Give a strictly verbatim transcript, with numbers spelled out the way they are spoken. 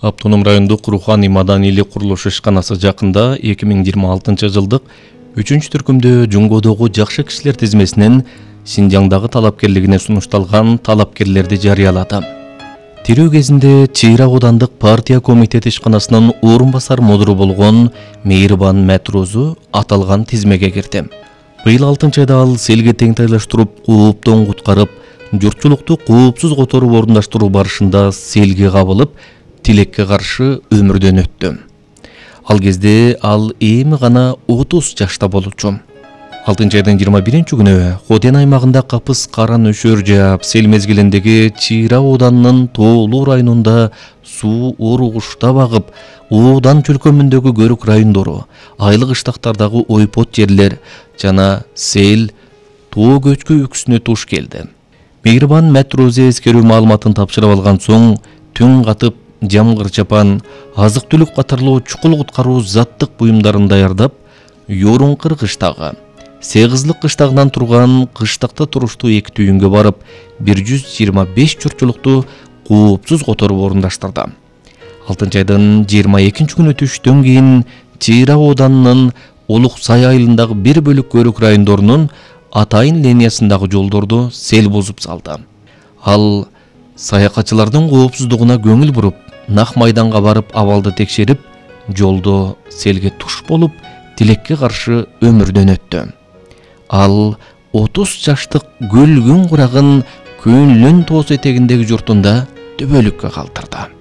Автоном райондук руханий маданийлик курулуш ишканасы жакында эки миң жыйырма алтынчы жылдык үчүнчү түркүмдө Жуңгодогу жакшы кишилер тизмесинен Синжаңдагы талапкерлигине сунушталган талапкерлерди жарыялады. Тирүү кезинде Чыйра аудандык партия комитети ишканасынын орун басар модуру болгон Мейирбан Мәтрозу аталган тизмеге кирди. Быйыл алтынчы айда ал селге теңтайлаштырып, кооптон куткарып, журтчулукту коопсуз которуп орундаштыруу барышында селге кабылып, тилекке каршы өмүрдөн өттү. Ал кезде ал эми гана отуз жашта болчу. алтынчы айдын жыйырма биринчи күнү Хотен аймагында капыс кара нөшөр жаап, сел мезгилиндеги Чыйра ауданынын Тоолуу районунда суу оругуштап агып, Оодан чөлкөмүндөгү көрүк райондору, айлык ыштактардагы ойпот жерлер жана сел тоо көчкү үкүсүнө туш келди. Мейирбан Мәтрозе эскерүү маалыматын тапшырып алган соң, түн катып, жамгыр чапан, азык түлүк катарлуу чукул куткаруу заттык буюмдарын даярдап, Yorunкыр кыштагы, Сегизлик кыштагынан турган кыштакта туруштуу эки түйүнгө барып, бир жүз жыйырма беш журтчулукту коопсуз которуп орундаштырды. алтынчы айдын жыйырма экинчи күнү түштөн кийин Чыйра ауданынын Улук Сай айылындагы бир бөлүк көрүк райондорунун Атайын линиясындагы жолдорду сел бузуп салды. Ал саякатчылардын коопсуздугуна көңүл буруп, нак майданга барып абалды текшерип, жолдо селге туш болуп, тилекке каршы өмүрдөн өттү. Ал отуз жаштык көлгүн курагын Көнлөн тоос этегиндеги журтунда төбөлүккө калтырды.